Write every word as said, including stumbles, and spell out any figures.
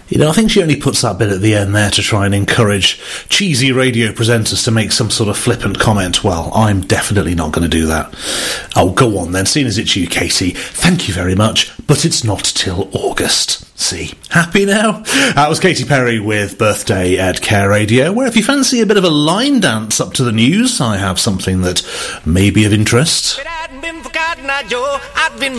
You know, I think she only puts that bit at the end there to try and encourage cheesy radio presenters to make some sort of flippant comment. Well, I'm definitely not going to do that. Oh, go on then, seeing as it's you, Katie. Thank you very much, but it's not till August. See? Happy now? That was Katy Perry with Birthday at Care Radio, where if you fancy a bit of a line dance up to the news, I have something that may be of interest. If it hadn't been for Cotton Eye Joe, I'd been